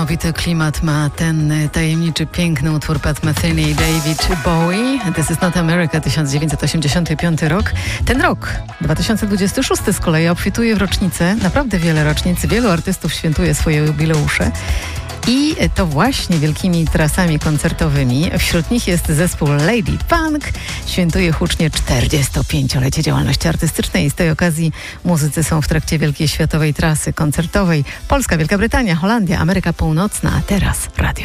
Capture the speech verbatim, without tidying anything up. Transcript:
Niesamowity klimat ma ten tajemniczy, piękny utwór Pat Metheny i David Bowie. This is not America, tysiąc dziewięćset osiemdziesiąty piąty rok. Ten rok, dwa tysiące dwudziesty szósty z kolei obfituje w rocznicę. Naprawdę wiele rocznic, wielu artystów świętuje swoje jubileusze. I to właśnie wielkimi trasami koncertowymi. Wśród nich jest zespół Lady Punk. Świętuje hucznie czterdziestopięciolecie działalności artystycznej i z tej okazji muzycy są w trakcie wielkiej światowej trasy koncertowej. Polska, Wielka Brytania, Holandia, Ameryka Północna, a teraz radio.